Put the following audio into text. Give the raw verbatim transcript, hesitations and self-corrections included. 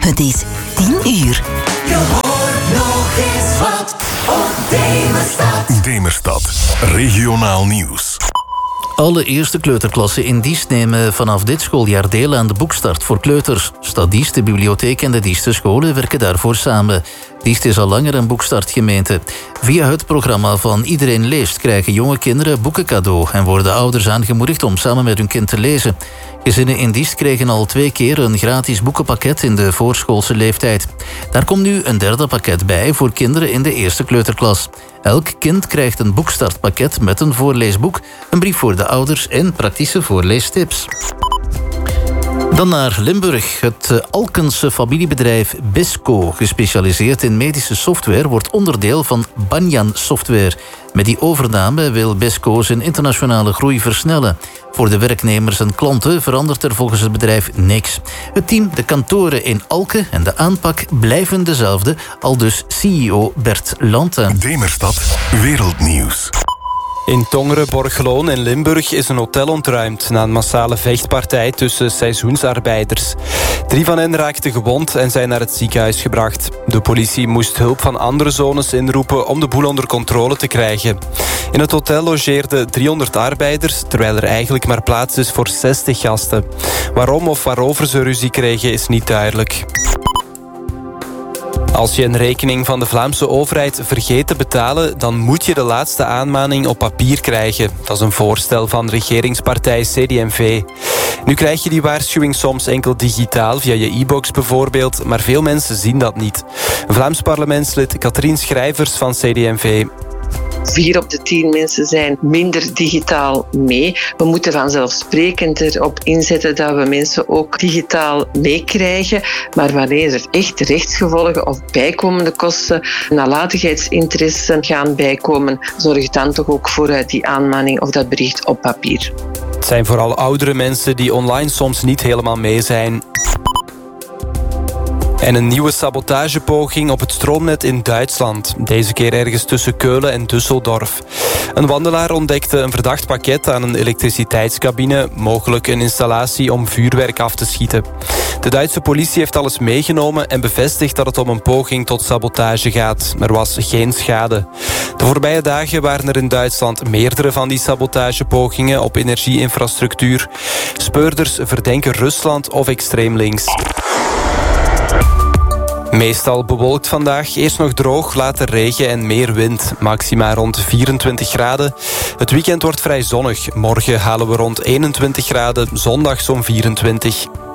Het is tien uur. Je hoort nog eens wat op Demerstad. Demerstad, regionaal nieuws. Alle eerste kleuterklassen in Diest nemen vanaf dit schooljaar deel aan de boekstart voor kleuters. Stad Diest, de bibliotheek en de Diestse scholen werken daarvoor samen. Diest is al langer een boekstartgemeente. Via het programma van Iedereen Leest krijgen jonge kinderen boeken cadeau en worden ouders aangemoedigd om samen met hun kind te lezen. Gezinnen in Diest kregen al twee keer een gratis boekenpakket in de voorschoolse leeftijd. Daar komt nu een derde pakket bij voor kinderen in de eerste kleuterklas. Elk kind krijgt een boekstartpakket met een voorleesboek, een brief voor de ouders en praktische voorleestips. Dan naar Limburg. Het Alkense familiebedrijf Besco, gespecialiseerd in medische software, wordt onderdeel van Banyan Software. Met die overname wil Besco zijn internationale groei versnellen. Voor de werknemers en klanten verandert er volgens het bedrijf niks. Het team, de kantoren in Alken en de aanpak blijven dezelfde, aldus C E O Bert Lante. Demerstad, wereldnieuws. In Tongeren, Borgeloon en Limburg is een hotel ontruimd na een massale vechtpartij tussen seizoensarbeiders. Drie van hen raakten gewond en zijn naar het ziekenhuis gebracht. De politie moest hulp van andere zones inroepen om de boel onder controle te krijgen. In het hotel logeerden driehonderd arbeiders, terwijl er eigenlijk maar plaats is voor zestig gasten. Waarom of waarover ze ruzie kregen is niet duidelijk. Als je een rekening van de Vlaamse overheid vergeet te betalen, dan moet je de laatste aanmaning op papier krijgen. Dat is een voorstel van regeringspartij C D M V. Nu krijg je die waarschuwing soms enkel digitaal, via je e-box bijvoorbeeld, maar veel mensen zien dat niet. Vlaams parlementslid Katrien Schrijvers van C D M V. Vier op de tien mensen zijn minder digitaal mee. We moeten vanzelfsprekend erop inzetten dat we mensen ook digitaal meekrijgen. Maar wanneer er echt rechtsgevolgen of bijkomende kosten, nalatigheidsinteressen gaan bijkomen, zorg dan toch ook voor die aanmaning of dat bericht op papier. Het zijn vooral oudere mensen die online soms niet helemaal mee zijn. En een nieuwe sabotagepoging op het stroomnet in Duitsland. Deze keer ergens tussen Keulen en Düsseldorf. Een wandelaar ontdekte een verdacht pakket aan een elektriciteitscabine, mogelijk een installatie om vuurwerk af te schieten. De Duitse politie heeft alles meegenomen en bevestigt dat het om een poging tot sabotage gaat. Er was geen schade. De voorbije dagen waren er in Duitsland meerdere van die sabotagepogingen op energieinfrastructuur. Speurders verdenken Rusland of extreem links. Meestal bewolkt vandaag, eerst nog droog, later regen en meer wind. Maxima rond vierentwintig graden. Het weekend wordt vrij zonnig. Morgen halen we rond eenentwintig graden, zondag zo'n vierentwintig.